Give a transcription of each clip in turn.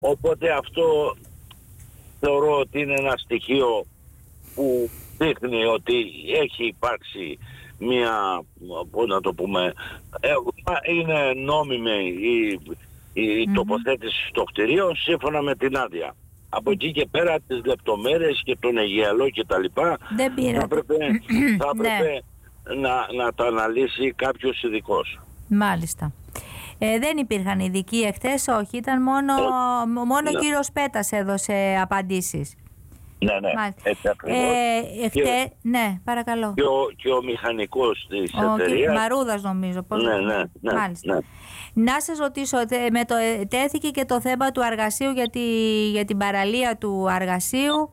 Οπότε αυτό θεωρώ ότι είναι ένα στοιχείο που δείχνει ότι έχει υπάρξει μια, πώς να το πούμε, είναι νόμιμη η τοποθέτηση στο κτηρίο σύμφωνα με την άδεια. Από εκεί και πέρα τις λεπτομέρειες και τον Αιγιαλό και τα λοιπά θα έπρεπε να τα αναλύσει κάποιος ειδικός. Μάλιστα. Δεν υπήρχαν ειδικοί εχθές, όχι, ήταν μόνο ο κύριος Πέτας έδωσε απαντήσεις. Ναι, έτσι ακριβώς. Ναι, παρακαλώ. Και ο μηχανικός της εταιρείας. Μαρούδας νομίζω. Ναι. Μάλιστα. Να σας ρωτήσω, τέθηκε και το θέμα του αργασίου για την παραλία του αργασίου.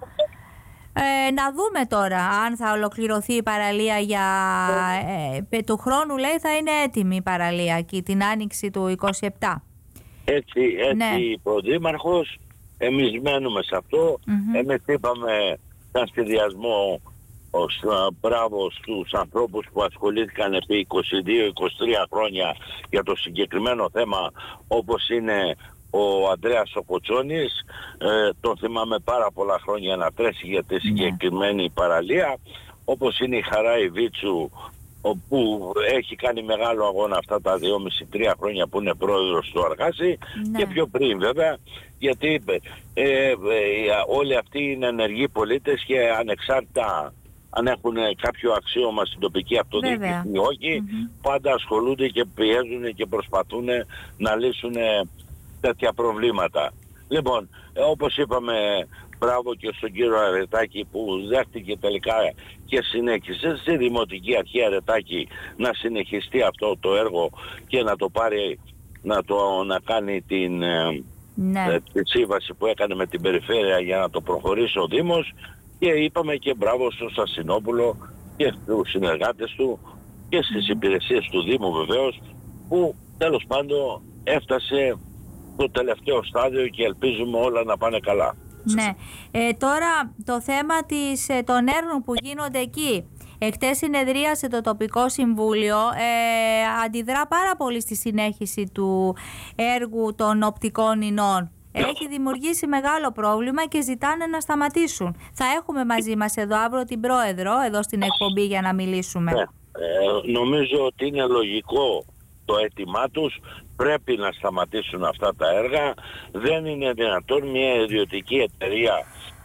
Να δούμε τώρα αν θα ολοκληρωθεί η παραλία του χρόνου, λέει, θα είναι έτοιμη η παραλία εκεί την άνοιξη του 27. Έτσι είπε ο Δήμαρχος, εμείς μένουμε σε αυτό. Εμείς είπαμε σαν σχεδιασμό μπράβο στους ανθρώπους που ασχολήθηκαν επί 22-23 χρόνια για το συγκεκριμένο θέμα, όπως είναι ο Ανδρέας ο Κοτσόνης. Τον θυμάμαι πάρα πολλά χρόνια να τρέχει για τη συγκεκριμένη παραλία, όπως είναι η Χαρά Ιβίτσου, που έχει κάνει μεγάλο αγώνα αυτά τα 2,5-3 χρόνια που είναι πρόεδρος του Αργάση, και πιο πριν βέβαια, γιατί όλοι αυτοί είναι ενεργοί πολίτες και ανεξάρτητα αν έχουν κάποιο αξίωμα στην τοπική αυτοδιοίκηση ή όχι, πάντα ασχολούνται και πιέζουν και προσπαθούν να λύσουν τέτοια προβλήματα. Λοιπόν, όπως είπαμε, μπράβο και στον κύριο Αρετάκη που δέχτηκε τελικά και συνέχισε στη Δημοτική Αρχή Αρετάκη να συνεχιστεί αυτό το έργο και να το πάρει, να κάνει τη σύμβαση που έκανε με την περιφέρεια για να το προχωρήσει ο Δήμος. Και είπαμε και μπράβο στον Στασινόπουλο και στους συνεργάτες του και στις υπηρεσίες του Δήμου βεβαίως, που τέλος πάντων έφτασε το τελευταίο στάδιο και ελπίζουμε όλα να πάνε καλά. Ναι. Τώρα το θέμα των έργων που γίνονται εκεί. Εχθές συνεδρίασε το τοπικό συμβούλιο, αντιδρά πάρα πολύ στη συνέχιση του έργου των οπτικών ινών. Έχει δημιουργήσει μεγάλο πρόβλημα και ζητάνε να σταματήσουν. Θα έχουμε μαζί μας εδώ αύριο την πρόεδρο, εδώ στην εκπομπή, για να μιλήσουμε. Νομίζω ότι είναι λογικό το αίτημά τους. Πρέπει να σταματήσουν αυτά τα έργα. Δεν είναι δυνατόν μια ιδιωτική εταιρεία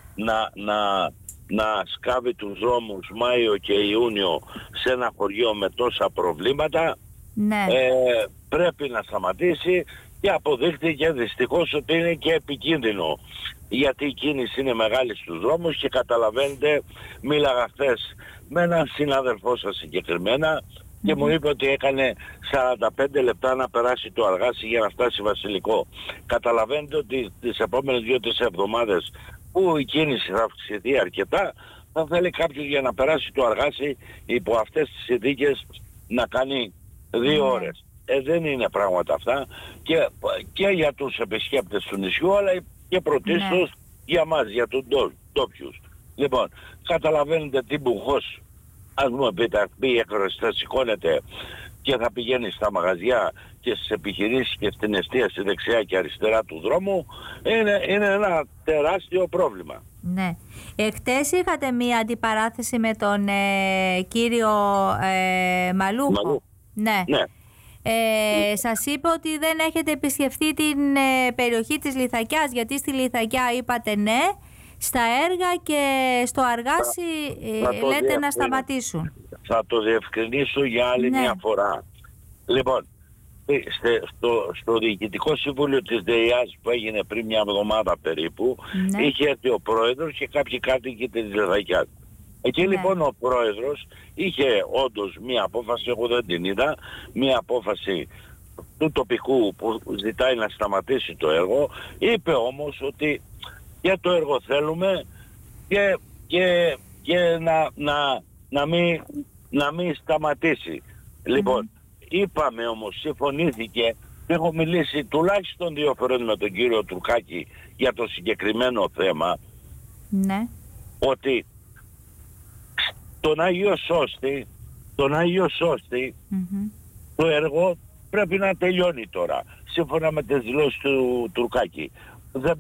να σκάβει τους δρόμους Μάιο και Ιούνιο σε ένα χωριό με τόσα προβλήματα. Πρέπει να σταματήσει. Και αποδείχθηκε δυστυχώς ότι είναι και επικίνδυνο, γιατί η κίνηση είναι μεγάλη στους δρόμους και καταλαβαίνετε, μίλαγα χθες με έναν συνάδελφό σας συγκεκριμένα και μου είπε ότι έκανε 45 λεπτά να περάσει το Αργάσι για να φτάσει Βασιλικό. Καταλαβαίνετε ότι τις επόμενες 2-3 εβδομάδες που η κίνηση θα αυξηθεί αρκετά, θα θέλει κάποιος για να περάσει το Αργάσι υπό αυτές τις συνθήκες να κάνει 2 ώρες. Δεν είναι πράγματα αυτά και για τους επισκέπτες του νησιού, αλλά και πρωτίστως για μας, για τους ντόπιους. Λοιπόν, καταλαβαίνετε τι μπουχός, ας μου πείτε, θα σηκώνεται και θα πηγαίνει στα μαγαζιά και στις επιχειρήσεις και στην εστίαση δεξιά και αριστερά του δρόμου, είναι ένα τεράστιο πρόβλημα. Ναι. Χτες είχατε μία αντιπαράθεση με τον κύριο Μαλούχο. Ναι. Σας είπε ότι δεν έχετε επισκεφθεί την περιοχή της Λιθακιάς, γιατί στη Λιθακιά είπατε ναι, στα έργα και στο Αργάσι λέτε να σταματήσουν. Θα το διευκρινίσω για άλλη μια φορά. Λοιπόν, στο Διοικητικό Συμβούλιο της ΔΕΙΑΣ που έγινε πριν μια εβδομάδα περίπου, είχε έρθει ο πρόεδρος και κάποιοι κάτοικοι της Λιθακιάς. Εκεί λοιπόν ο πρόεδρος είχε όντως μία απόφαση, εγώ δεν την είδα, μία απόφαση του τοπικού που ζητάει να σταματήσει το έργο. Είπε όμως ότι για το έργο θέλουμε και να μην σταματήσει. Λοιπόν, είπαμε όμως, συμφωνήθηκε, έχω μιλήσει τουλάχιστον 2 φορές με τον κύριο Τουρκάκη για το συγκεκριμένο θέμα, ότι τον Άγιο Σώστη το έργο πρέπει να τελειώνει τώρα, σύμφωνα με τις δηλώσεις του Τουρκάκη. Δεν